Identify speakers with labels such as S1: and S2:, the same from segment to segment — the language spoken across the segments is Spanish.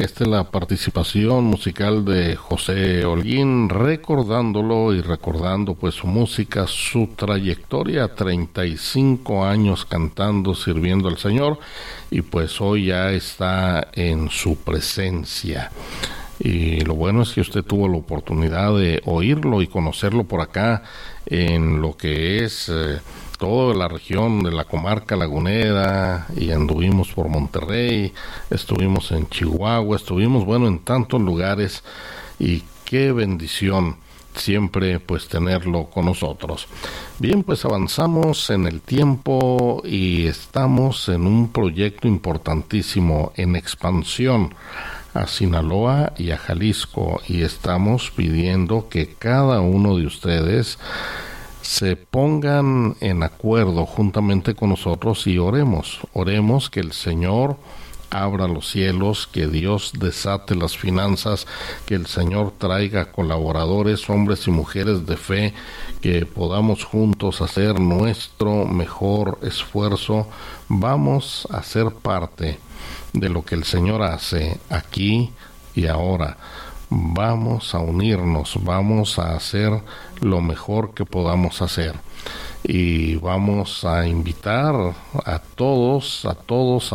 S1: Esta es la participación musical de José Holguín, recordándolo y recordando pues su música, su trayectoria, 35 años cantando, sirviendo al Señor, y pues hoy ya está en su presencia. Y lo bueno es que usted tuvo la oportunidad de oírlo y conocerlo por acá en lo que es toda la región de la comarca lagunera, y anduvimos por Monterrey, estuvimos en Chihuahua, estuvimos en tantos lugares, y qué bendición siempre pues tenerlo con nosotros. Bien, pues avanzamos en el tiempo y estamos en un proyecto importantísimo en expansión a Sinaloa y a Jalisco, y estamos pidiendo que cada uno de ustedes se pongan en acuerdo juntamente con nosotros y oremos que el Señor abra los cielos, que Dios desate las finanzas, que el Señor traiga colaboradores, hombres y mujeres de fe, que podamos juntos hacer nuestro mejor esfuerzo. Vamos a ser parte de lo que el Señor hace aquí y ahora. Vamos a unirnos, vamos a hacer lo mejor que podamos hacer, y vamos a invitar a todos, a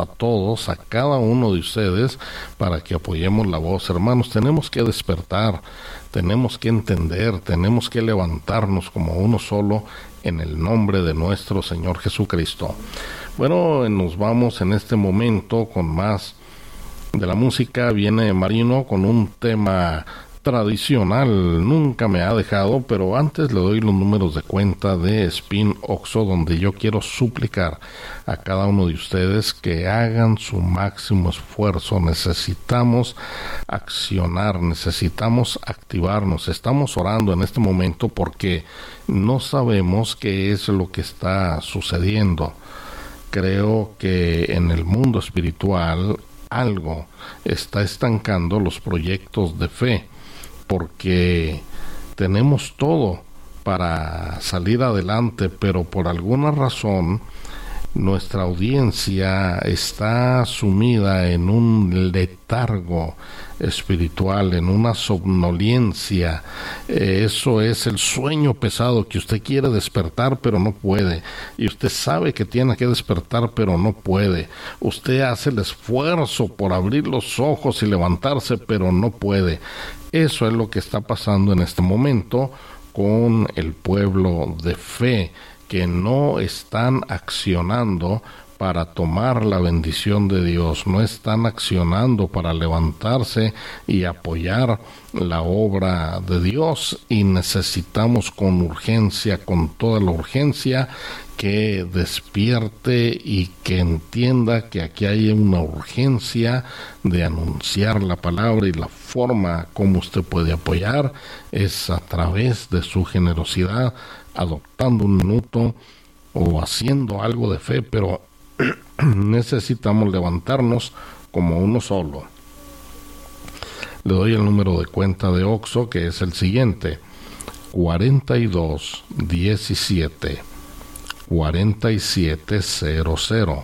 S1: cada uno de ustedes para que apoyemos la voz. Hermanos, tenemos que despertar, tenemos que entender, tenemos que levantarnos como uno solo en el nombre de nuestro Señor Jesucristo. Bueno, nos vamos en este momento con más de la música. Viene Marino con un tema tradicional, nunca me ha dejado, pero antes le doy los números de cuenta de Spin Oxo, donde yo quiero suplicar a cada uno de ustedes que hagan su máximo esfuerzo. Necesitamos accionar, necesitamos activarnos. Estamos orando en este momento porque no sabemos qué es lo que está sucediendo. Creo que en el mundo espiritual algo está estancando los proyectos de fe, porque tenemos todo para salir adelante, pero por alguna razón nuestra audiencia está sumida en un letargo espiritual, en una somnolencia. Eso es el sueño pesado, que usted quiere despertar pero no puede, y usted sabe que tiene que despertar pero no puede. Usted hace el esfuerzo por abrir los ojos y levantarse pero no puede. Eso es lo que está pasando en este momento con el pueblo de fe, que no están accionando para tomar la bendición de Dios, no están accionando para levantarse y apoyar la obra de Dios, y necesitamos con urgencia, con toda la urgencia, que despierte y que entienda que aquí hay una urgencia de anunciar la palabra, y la forma como usted puede apoyar es a través de su generosidad, adoptando un minuto o haciendo algo de fe, pero necesitamos levantarnos como uno solo. Le doy el número de cuenta de Oxxo, que es el siguiente: 4217 4700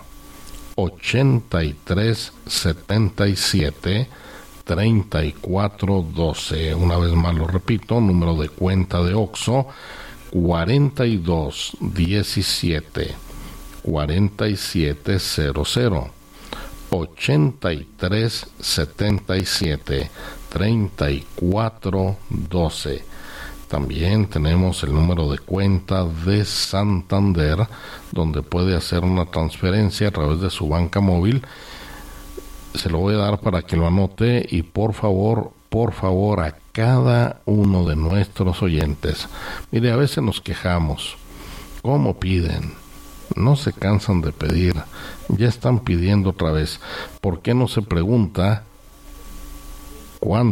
S1: 8377 3412. Una vez más lo repito, número de cuenta de Oxxo: 4217 4700 8377 3412. También tenemos el número de cuenta de Santander, donde puede hacer una transferencia a través de su banca móvil. Se lo voy a dar para que lo anote, y por favor, a cada uno de nuestros oyentes. Mire, a veces nos quejamos. ¿Cómo piden? No se cansan de pedir. Ya están pidiendo otra vez. ¿Por qué no se pregunta cuánto